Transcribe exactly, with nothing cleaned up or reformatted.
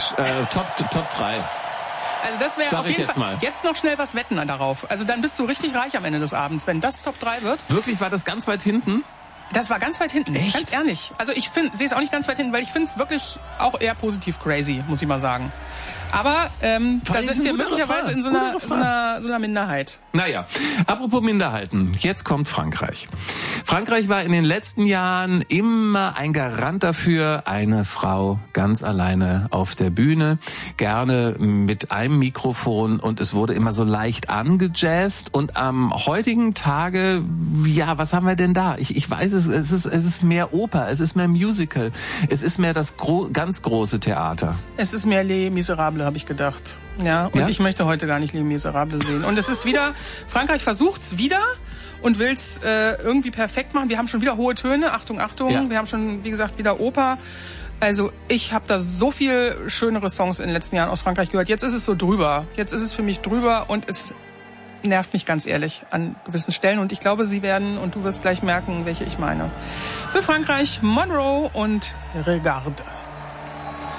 äh, Top, Top drei. Also das wäre auf jeden jetzt Fall. Mal. Jetzt noch schnell was wetten darauf. Also dann bist du richtig reich am Ende des Abends, wenn das Top drei wird. Wirklich, war das ganz weit hinten? Das war ganz weit hinten. Echt? Ganz ehrlich. Also ich finde, sehe es auch nicht ganz weit hinten, weil ich finde es wirklich auch eher positiv crazy, muss ich mal sagen. Aber ähm, da sind wir möglicherweise in so einer, so, einer, so einer Minderheit. Naja, apropos Minderheiten, jetzt kommt Frankreich. Frankreich war in den letzten Jahren immer ein Garant dafür, eine Frau ganz alleine auf der Bühne, gerne mit einem Mikrofon, und es wurde immer so leicht angejazzt. Und am heutigen Tage, ja, was haben wir denn da? Ich, ich weiß es, es ist, es ist mehr Oper, es ist mehr Musical, es ist mehr das gro- ganz große Theater. Es ist mehr Les Miserables, habe ich gedacht. Ja, und Ja? ich möchte heute gar nicht Les Miserables sehen. Und es ist wieder, Frankreich versucht's wieder und will's äh, irgendwie perfekt machen. Wir haben schon wieder hohe Töne, Achtung, Achtung. Ja. Wir haben schon, wie gesagt, wieder Oper. Also ich habe da so viel schönere Songs in den letzten Jahren aus Frankreich gehört. Jetzt ist es so drüber. Jetzt ist es für mich drüber und es nervt mich ganz ehrlich an gewissen Stellen. Und ich glaube, sie werden, und du wirst gleich merken, welche ich meine. Für Frankreich Monroe und Regarde.